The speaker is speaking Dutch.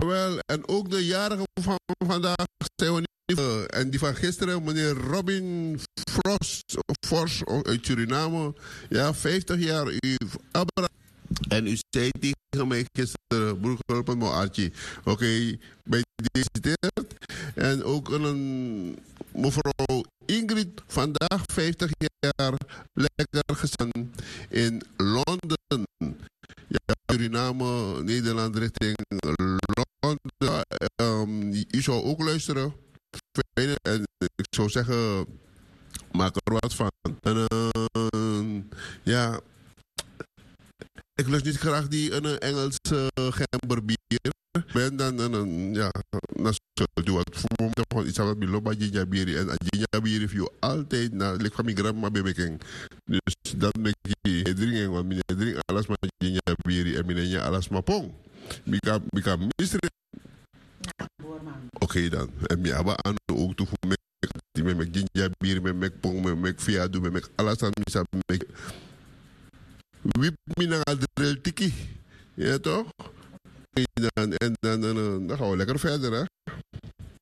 Wel, en ook de jarigen van vandaag zijn we niet. En die van gisteren, meneer Robin Fors uit Suriname. Ja, 50 jaar. En u zei tegen mij gisteren, broer geholpen, maar Archie. Oké, bij deze gefeliciteerd. En ook een mevrouw Ingrid, vandaag 50 jaar, lekker gestaan in Londen. Ja, Suriname, Nederland richting Londen. U zou ook luisteren. En ik zou zeggen, maak er wat van. En ja, ik lust niet graag die een Engelse gemberbier. Ben dan ja, dan zult u wat voor me van iets wat biloba ginjabiri. En ginjabiri heeft u altijd naar lik van mijn grandma bemerking. Dus dat maak je drinken, want mijn drink alles maar ginjabiri en mijn alles maar pong. Mika misri. Oké dan. En mi aba aan ook toe voor mij. Die met ginjabiri, met pong, met fiado, met alles aan misa met. Wip me naar de drill tiki. Ja toch? En dan gaan we lekker verder, hè?